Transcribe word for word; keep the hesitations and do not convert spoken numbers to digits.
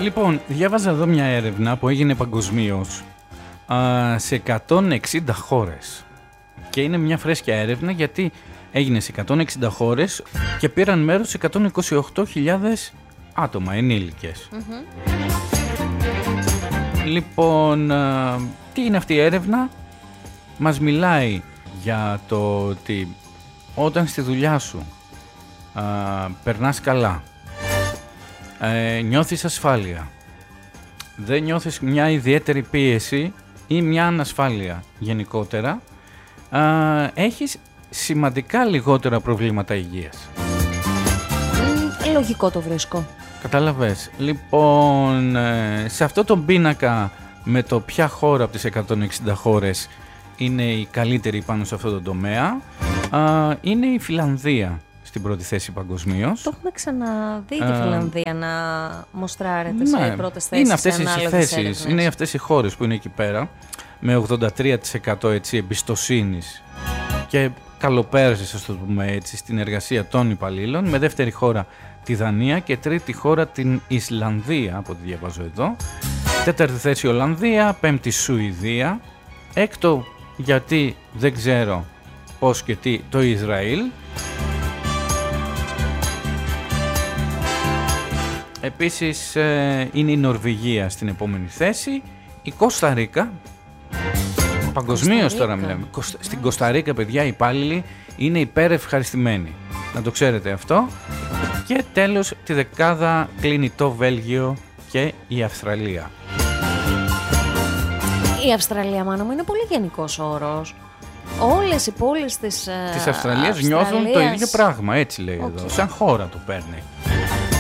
Λοιπόν, διάβαζα εδώ μια έρευνα που έγινε παγκοσμίως σε εκατόν εξήντα χώρες. Και είναι μια φρέσκια έρευνα γιατί έγινε σε εκατόν εξήντα χώρες και πήραν μέρος εκατόν είκοσι οκτώ χιλιάδες άτομα, ενήλικες. Mm-hmm. Λοιπόν, α, τι είναι αυτή η έρευνα? Μας μιλάει για το ότι όταν στη δουλειά σου α, περνάς καλά, ε, νιώθεις ασφάλεια, δεν νιώθεις μια ιδιαίτερη πίεση ή μια ανασφάλεια γενικότερα, α, έχεις σημαντικά λιγότερα προβλήματα υγείας. Mm, λογικό το βρίσκω. Κατάλαβες. Λοιπόν, σε αυτό τον πίνακα με το ποια χώρα από τις εκατόν εξήντα χώρες είναι η καλύτερη πάνω σε αυτό το τομέα, είναι η Φιλανδία στην πρώτη θέση παγκοσμίως. Το έχουμε ξαναδεί τη Φιλανδία να μοστράρεται ναι, σε πρώτες θέσεις. Είναι αυτές οι θέσεις, είναι αυτές οι χώρες που είναι εκεί πέρα με ογδόντα τρία τοις εκατό έτσι, εμπιστοσύνης και καλοπέρασης, ας το πούμε έτσι, στην εργασία των υπαλλήλων, με δεύτερη χώρα τη Δανία και τρίτη χώρα την Ισλανδία, από ό,τι διαβάζω εδώ. Τέταρτη θέση Ολλανδία, πέμπτη Σουηδία, έκτο, γιατί δεν ξέρω πώς και τι, το Ισραήλ. Επίσης ε, είναι η Νορβηγία στην επόμενη θέση, η Κώστα Ρίκα, παγκοσμίως τώρα μιλάμε. Στην Κώστα Ρίκα, παιδιά, οι υπάλληλοι είναι υπερευχαριστημένοι. Να το ξέρετε αυτό. Και τέλος τη δεκάδα κλείνει το Βέλγιο και η Αυστραλία. Η Αυστραλία, μάνα μου, είναι πολύ γενικός όρος. Όλες οι πόλεις της, της Αυστραλίας νιώθουν το ίδιο πράγμα, έτσι λέει okay. εδώ. Σαν χώρα το παίρνει.